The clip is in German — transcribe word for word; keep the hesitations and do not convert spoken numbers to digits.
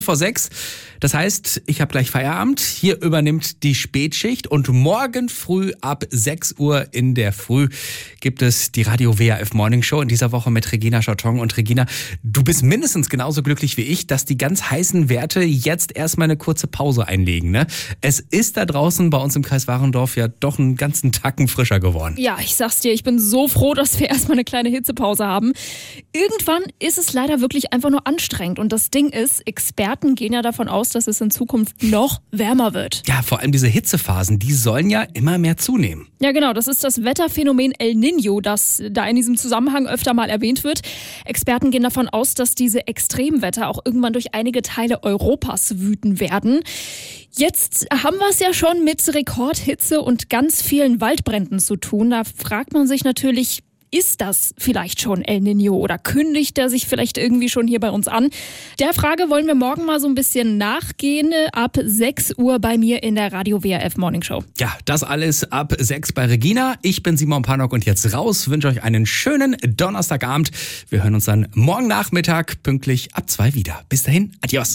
vor sechs. Das heißt, ich habe gleich Feierabend. Hier übernimmt die Spätschicht und morgen früh ab sechs Uhr in der Früh gibt es die Radio W R F Morning Show in dieser Woche mit Regina Charton. Und Regina, du bist mindestens genauso glücklich wie ich, dass die ganz heißen Werte jetzt erstmal eine kurze Pause einlegen, ne? Es ist da draußen bei uns im Kreis Warendorf ja doch einen ganzen Tacken frischer geworden. Ja, ich sag's dir, ich bin so froh, dass wir erstmal eine kleine Hitzepause haben. Irgendwann ist es leider wirklich einfach nur anstrengend. Und das Ding ist, Experten gehen ja davon aus, dass es in Zukunft noch wärmer wird. Ja, vor allem diese Hitzephasen, die sollen ja immer mehr zunehmen. Ja, genau, das ist das Wetterphänomen El Niño, das da in diesem Zusammenhang öfter mal erwähnt wird. Experten gehen davon aus, dass diese Extremwetter auch irgendwann durch einige Teile Europas wüten werden. Jetzt haben wir es ja schon mit Rekordhitze und ganz vielen Waldbränden zu tun. Da fragt man sich natürlich, ist das vielleicht schon El Niño oder kündigt er sich vielleicht irgendwie schon hier bei uns an? Der Frage wollen wir morgen mal so ein bisschen nachgehen. Ab sechs Uhr bei mir in der Radio W R F Morning Show. Ja, das alles ab sechs bei Regina. Ich bin Simon Pannock und jetzt raus. Wünsche euch einen schönen Donnerstagabend. Wir hören uns dann morgen Nachmittag pünktlich ab zwei wieder. Bis dahin, adios.